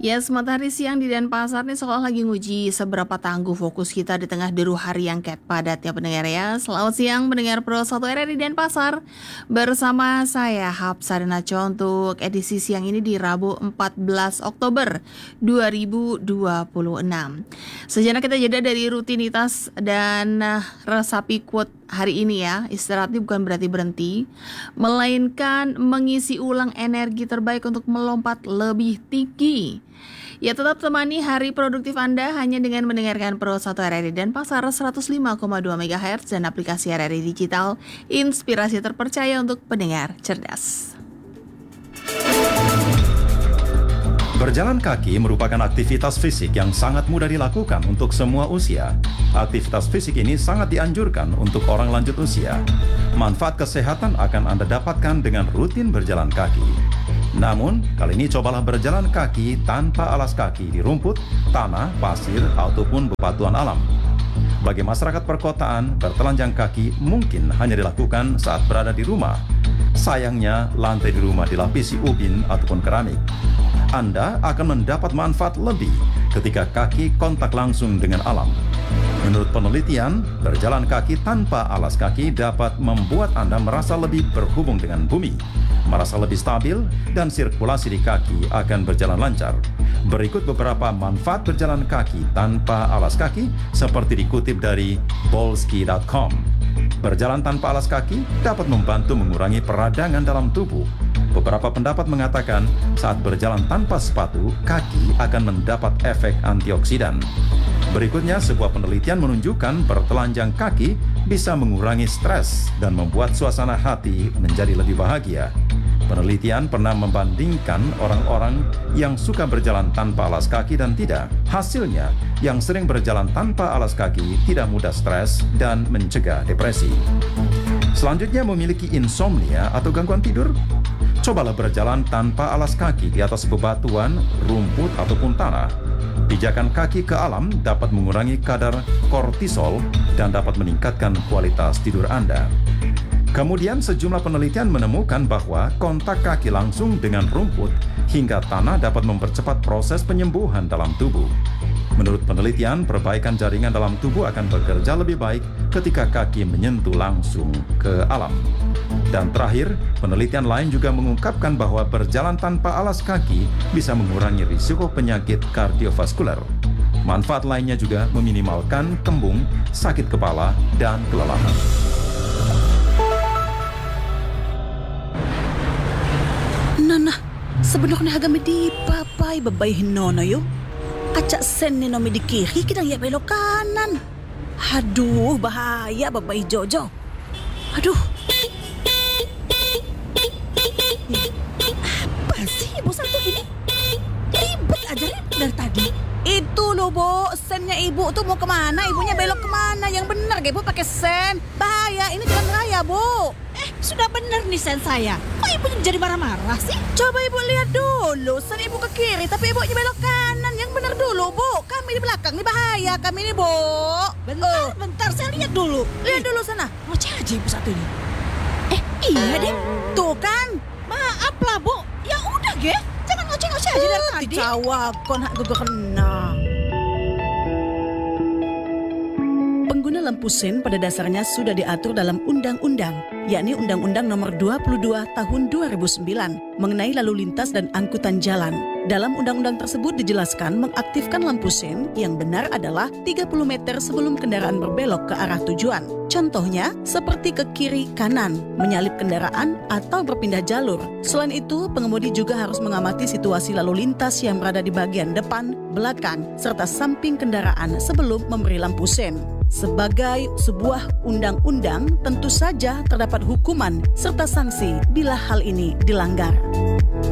Yes, matahari siang di Denpasar nih sekolah lagi nguji seberapa tangguh fokus kita di tengah deru hari yang ket padat ya pendengar ya. Selamat siang pendengar Pro 1 RRI Denpasar. Bersama saya Hapsarina untuk edisi siang ini di Rabu 14 Oktober 2026. Sejenak kita jeda dari rutinitas dan resapi quote hari ini ya. Istirahat ini bukan berarti berhenti, melainkan mengisi ulang energi terbaik untuk melompat lebih tinggi. Ya, tetap temani hari produktif Anda hanya dengan mendengarkan Pro 1 RRI Denpasar 105,2 MHz dan aplikasi RRI Digital, inspirasi terpercaya untuk pendengar cerdas. Berjalan kaki merupakan aktivitas fisik yang sangat mudah dilakukan untuk semua usia. Aktivitas fisik ini sangat dianjurkan untuk orang lanjut usia. Manfaat kesehatan akan Anda dapatkan dengan rutin berjalan kaki. Namun, kali ini cobalah berjalan kaki tanpa alas kaki di rumput, tanah, pasir, ataupun bebatuan alam. Bagi masyarakat perkotaan, bertelanjang kaki mungkin hanya dilakukan saat berada di rumah. Sayangnya, lantai di rumah dilapisi ubin ataupun keramik. Anda akan mendapat manfaat lebih ketika kaki kontak langsung dengan alam. Menurut penelitian, berjalan kaki tanpa alas kaki dapat membuat Anda merasa lebih berhubung dengan bumi, merasa lebih stabil, dan sirkulasi di kaki akan berjalan lancar. Berikut beberapa manfaat berjalan kaki tanpa alas kaki seperti dikutip dari Bolski.com. Berjalan tanpa alas kaki dapat membantu mengurangi peradangan dalam tubuh. Beberapa pendapat mengatakan saat berjalan tanpa sepatu, kaki akan mendapat efek antioksidan. Berikutnya, sebuah penelitian menunjukkan bertelanjang kaki bisa mengurangi stres dan membuat suasana hati menjadi lebih bahagia. Penelitian pernah membandingkan orang-orang yang suka berjalan tanpa alas kaki dan tidak. Hasilnya, yang sering berjalan tanpa alas kaki tidak mudah stres dan mencegah depresi. Selanjutnya, memiliki insomnia atau gangguan tidur? Cobalah berjalan tanpa alas kaki di atas bebatuan, rumput, ataupun tanah. Pijakan kaki ke alam dapat mengurangi kadar kortisol dan dapat meningkatkan kualitas tidur Anda. Kemudian sejumlah penelitian menemukan bahwa kontak kaki langsung dengan rumput hingga tanah dapat mempercepat proses penyembuhan dalam tubuh. Menurut penelitian, perbaikan jaringan dalam tubuh akan bekerja lebih baik ketika kaki menyentuh langsung ke alam. Dan terakhir, penelitian lain juga mengungkapkan bahwa berjalan tanpa alas kaki bisa mengurangi risiko penyakit kardiovaskuler. Manfaat lainnya juga meminimalkan kembung, sakit kepala, dan kelelahan. Nana, sebenarnya agak di papai babayin nono yo. Acak sen ni nomi di kiri, kita ya belok kanan. Aduh, bahaya babai Jojo. Aduh. Apa sih ibu satu ini? Ribet aja dari tadi. Itu loh, Bo, sennya ibu tuh mau kemana? Ibunya belok kemana? Yang benar, ibu pakai sen. Bahaya, ini jalan raya, Bo. Sudah benar nih sen saya. Kok ibu jadi marah-marah sih? Coba ibu lihat dulu. Sen ibu ke kiri, tapi ibunya belok kanan. Yang benar dulu, Bu. Kami di belakang, ini bahaya. Kami ini, Bu. Bentar, saya lihat dulu. Lihat dulu sana. Ngoceh aja ibu satu ini. Iya deh. Tuh kan. Maaf lah, Bu. Ya udah, Ge. Jangan ngoceh-ngoceh aja dari tadi. Dicawakon hak gue kena. Pengguna lampu sen pada dasarnya sudah diatur dalam undang-undang, yakni Undang-Undang Nomor 22 Tahun 2009 mengenai lalu lintas dan angkutan jalan. Dalam undang-undang tersebut dijelaskan mengaktifkan lampu sen yang benar adalah 30 meter sebelum kendaraan berbelok ke arah tujuan. Contohnya seperti ke kiri kanan, menyalip kendaraan atau berpindah jalur. Selain itu, pengemudi juga harus mengamati situasi lalu lintas yang berada di bagian depan, belakang, serta samping kendaraan sebelum memberi lampu sen. Sebagai sebuah undang-undang, tentu saja terdapat hukuman serta sanksi bila hal ini dilanggar.